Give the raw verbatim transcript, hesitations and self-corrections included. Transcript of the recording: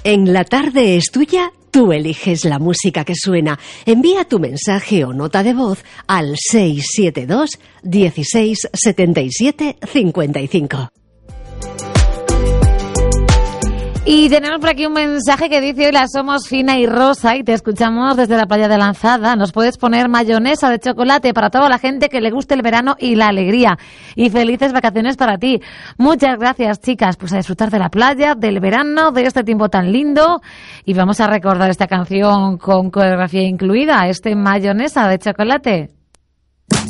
En La Tarde es Tuya, tú eliges la música que suena. Envía tu mensaje o nota de voz al seis siete dos, dieciséis, setenta y siete, cincuenta y cinco. Y tenemos por aquí un mensaje que dice: hola, somos Fina y Rosa y te escuchamos desde la playa de Lanzada. Nos puedes poner mayonesa de chocolate para toda la gente que le guste el verano y la alegría. Y felices vacaciones para ti. Muchas gracias, chicas. Pues a disfrutar de la playa, del verano, de este tiempo tan lindo. Y vamos a recordar esta canción con coreografía incluida, este mayonesa de chocolate.